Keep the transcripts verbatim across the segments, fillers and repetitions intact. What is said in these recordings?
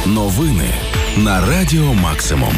Новини на Радіо Максимум.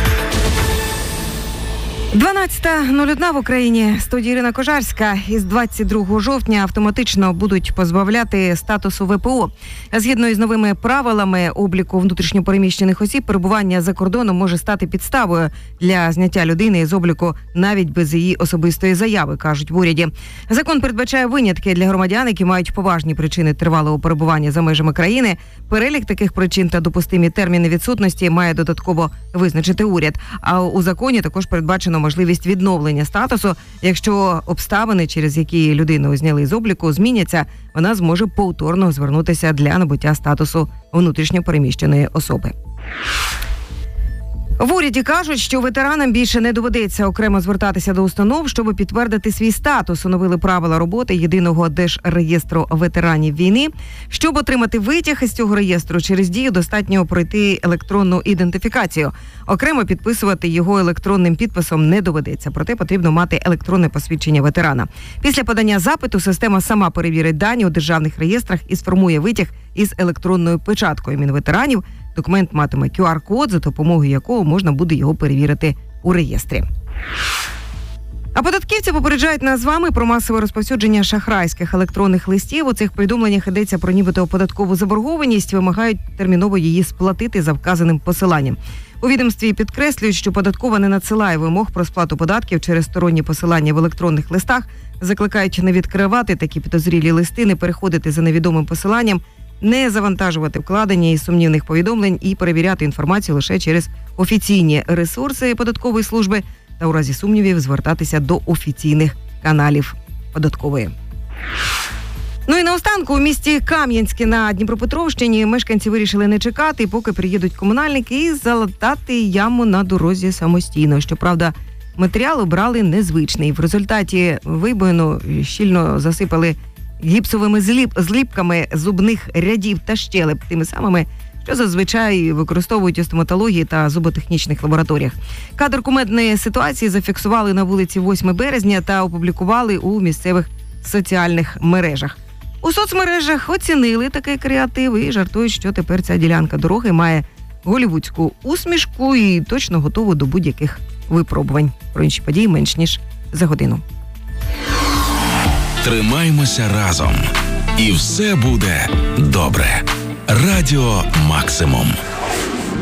дванадцята нуль одна в Україні. Студія Ірина Кожарська. Із двадцять другого жовтня автоматично будуть позбавляти статусу ВПО. Згідно із новими правилами обліку внутрішньопереміщених осіб, перебування за кордоном може стати підставою для зняття людини з обліку навіть без її особистої заяви, кажуть в уряді. Закон передбачає винятки для громадян, які мають поважні причини тривалого перебування за межами країни. Перелік таких причин та допустимі терміни відсутності має додатково визначити уряд. А у законі також передбачено можливість відновлення статусу. Якщо обставини, через які людину зняли з обліку, зміняться, вона зможе повторно звернутися для набуття статусу внутрішньопереміщеної особи. В уряді кажуть, що ветеранам більше не доведеться окремо звертатися до установ, щоб підтвердити свій статус. Оновили правила роботи єдиного держреєстру ветеранів війни. Щоб отримати витяг із цього реєстру, через Дію достатньо пройти електронну ідентифікацію. Окремо підписувати його електронним підписом не доведеться, проте потрібно мати електронне посвідчення ветерана. Після подання запиту система сама перевірить дані у державних реєстрах і сформує витяг із електронною печаткою Мінветеранів. Документ матиме кю ар-код, за допомогою якого можна буде його перевірити у реєстрі. А податківці попереджають нас з вами про масове розповсюдження шахрайських електронних листів. У цих повідомленнях йдеться про нібито податкову заборгованість, вимагають терміново її сплатити за вказаним посиланням. У відомстві підкреслюють, що податкова не надсилає вимог про сплату податків через сторонні посилання в електронних листах, закликають не відкривати такі підозрілі листи, не переходити за невідомим посиланням, не завантажувати вкладення із сумнівних повідомлень і перевіряти інформацію лише через офіційні ресурси податкової служби та у разі сумнівів звертатися до офіційних каналів податкової. Ну і наостанку, у місті Кам'янське на Дніпропетровщині мешканці вирішили не чекати, поки приїдуть комунальники, і залатати яму на дорозі самостійно. Щоправда, матеріал обрали незвичний. В результаті вибоїну щільно засипали гіпсовими зліп, зліпками зубних рядів та щелеп, тими самими, що зазвичай використовують у стоматології та зуботехнічних лабораторіях. Кадр кумедної ситуації зафіксували на вулиці восьмого березня та опублікували у місцевих соціальних мережах. У соцмережах оцінили такий креатив і жартують, що тепер ця ділянка дороги має голлівудську усмішку і точно готову до будь-яких випробувань. Про інші події менш ніж за годину. Тримаймося разом. І все буде добре. Радіо Максимум.